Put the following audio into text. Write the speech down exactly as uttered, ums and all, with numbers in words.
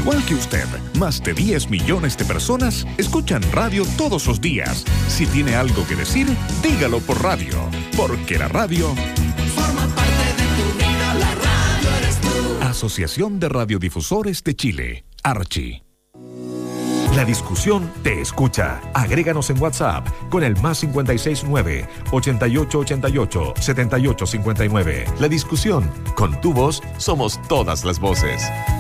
igual que usted, más de diez millones de personas escuchan radio todos los días. Si tiene algo que decir, dígalo por radio, porque la radio forma parte de tu vida, la radio eres tú. Asociación de Radiodifusores de Chile, Archi. La discusión te escucha. Agréganos en WhatsApp con el más cinco seis nueve, ochenta y ocho ochenta y ocho, setenta y ocho cincuenta y nueve. La discusión, con tu voz, somos todas las voces.